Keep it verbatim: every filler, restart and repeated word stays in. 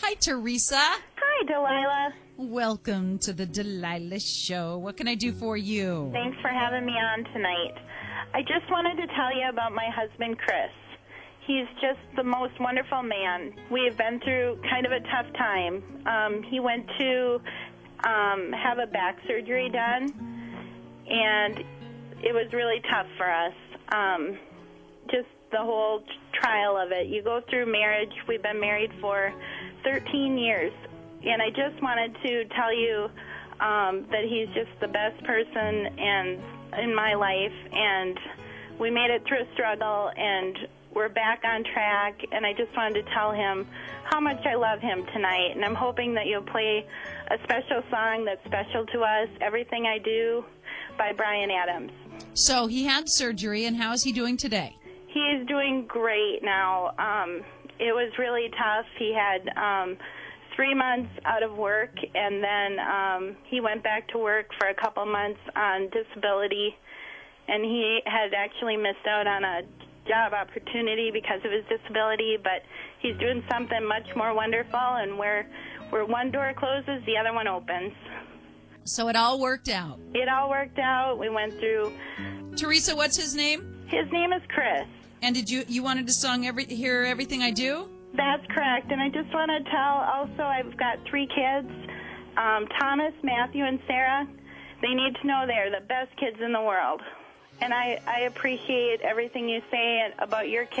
Hi, Teresa. Hi, Delilah. Welcome to the Delilah Show. What can I do for you? Thanks for having me on tonight. I just wanted to tell you about my husband, Chris. He's just the most wonderful man. We have been through kind of a tough time. Um, he went to um, have a back surgery done, and it was really tough for us. Um, just the whole trial of it. You go through marriage. We've been married for thirteen years, and I just wanted to tell you um, that he's just the best person and in my life, and we made it through a struggle, and we're back on track, and I just wanted to tell him how much I love him tonight, and I'm hoping that you'll play a special song that's special to us, Everything I Do by Bryan Adams. So he had surgery, and how is he doing today? He is doing great now. Um, it was really tough. He had um, three months out of work, and then um, he went back to work for a couple months on disability, and he had actually missed out on a job opportunity because of his disability, but he's doing something much more wonderful, and where where one door closes, the other one opens. So it all worked out. It all worked out. We went through. Teresa, what's his name? His name is Chris. And did you you wanted to song every hear Everything I Do? That's correct. And I just want to tell also I've got three kids, um, Thomas, Matthew, and Sarah. They need to know they're the best kids in the world. And I, I appreciate everything you say about your kids.